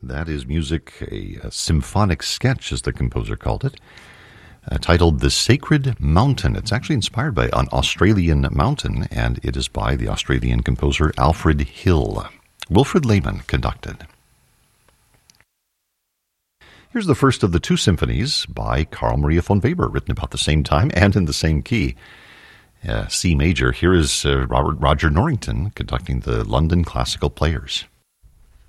That is music, a symphonic sketch, as the composer called it, titled The Sacred Mountain. It's actually inspired by an Australian mountain, and it is by the Australian composer Alfred Hill. Wilfrid Lehman conducted. Here's the first of the two symphonies by Carl Maria von Weber, written about the same time and in the same key. C major. Here is Roger Norrington conducting the London Classical Players.